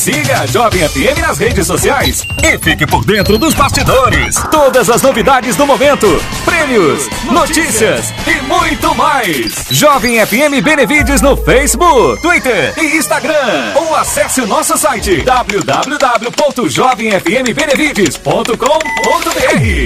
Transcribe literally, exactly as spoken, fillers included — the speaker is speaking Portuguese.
Siga a Jovem F M nas redes sociais e fique por dentro dos bastidores. Todas as novidades do momento, prêmios, notícias e muito mais. Jovem F M Benevides no Facebook, Twitter e Instagram. Ou acesse o nosso site w w w ponto jovem f m benevides ponto com ponto b r.